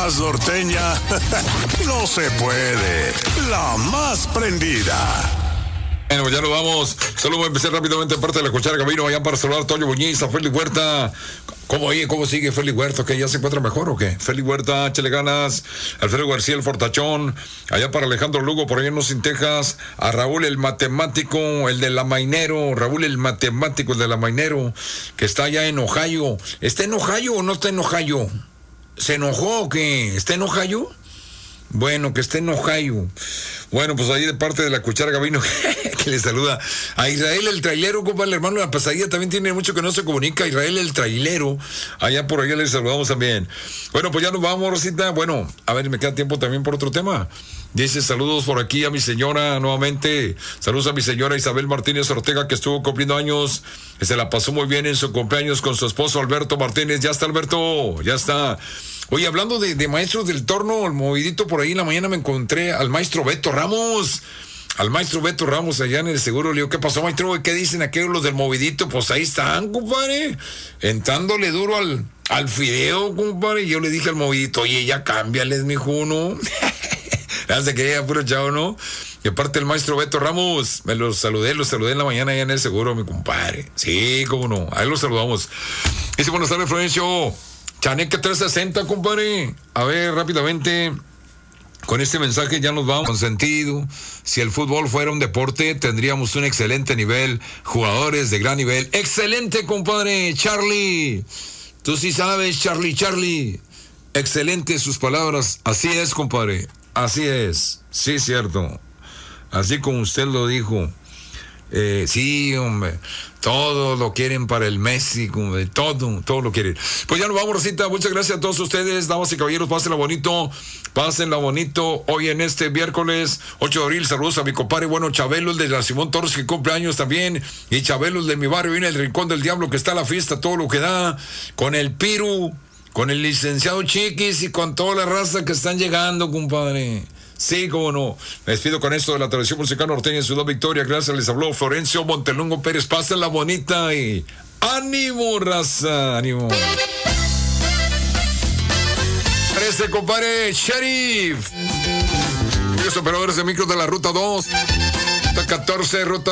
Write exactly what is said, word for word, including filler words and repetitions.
más norteña no se puede. La más prendida. Bueno, ya nos vamos. Solo voy a empezar rápidamente parte de la cuchara camino allá para saludar a Toño Buñiz, a Félix Huerta. ¿Cómo, oye, ¿Cómo sigue Félix Huerta? ¿Que ya se encuentra mejor o qué? Félix Huerta, échale ganas. Alfredo García, el Fortachón. Allá para Alejandro Lugo, por allá en Austin, Texas. A Raúl, el matemático, el de la Mainero. Raúl, el matemático, el de la Mainero, que está allá en Ohio. ¿Está en Ohio o no está en Ohio? ¿Se enojó o qué? ¿Está en Ohio? Bueno, que esté en Ohio. Bueno, pues ahí de parte de la cuchara Gabino que le saluda a Israel el trailero, compa, el hermano de la pasadilla, también tiene mucho que no se comunica. Israel el trailero, allá por allá le saludamos también. Bueno, pues ya nos vamos, Rosita. Bueno, a ver, me queda tiempo también por otro tema. Dice, saludos por aquí a mi señora nuevamente. Saludos a mi señora Isabel Martínez Ortega, que estuvo cumpliendo años. Que se la pasó muy bien en su cumpleaños con su esposo Alberto Martínez. Ya está, Alberto, ya está. Oye, hablando de, de maestros del torno, el movidito por ahí en la mañana me encontré al maestro Beto Ramos. Al maestro Beto Ramos allá en el seguro. Le digo, ¿qué pasó, maestro? ¿Qué dicen aquellos los del movidito? Pues ahí están, compadre. Entrándole duro al, al fideo, compadre. Y yo le dije al movidito, oye, ya cámbiales, mijo, ¿no? Ya se quería puro chavo, ¿no? Y aparte el maestro Beto Ramos, me los saludé, los saludé en la mañana allá en el seguro, mi compadre. Sí, cómo no. Ahí los saludamos. Dice, buenas tardes, Florencio. Chaneque trescientos sesenta, compadre. A ver, rápidamente, con este mensaje ya nos vamos. Con sentido, si el fútbol fuera un deporte, tendríamos un excelente nivel, jugadores de gran nivel. ¡Excelente, compadre! Charlie, tú sí sabes, Charlie, Charlie. Excelente sus palabras. Así es, compadre. Así es. Sí, cierto. Así como usted lo dijo. Eh, sí, hombre, todo lo quieren para el Messi, hombre, todo, todo lo quieren. Pues ya nos vamos, Rosita, muchas gracias a todos ustedes, damas y caballeros, pásenla bonito, pásenla bonito, hoy en este miércoles, ocho de abril, saludos a mi compadre, bueno, Chabelo, el de la Simón Torres, que cumple años también, y Chabelo, el de mi barrio, viene el Rincón del Diablo, que está a la fiesta, todo lo que da, con el Piru, con el licenciado Chiquis, y con toda la raza que están llegando, compadre. Sí, cómo no. Me despido con esto de la tradición musical norteña en Ciudad Victoria. Gracias, les habló Florencio Montelongo Pérez. Pásenla bonita y ánimo, raza, ánimo. Parece, compadre, Sheriff. Los operadores de micro de la ruta dos. Ruta catorce, ruta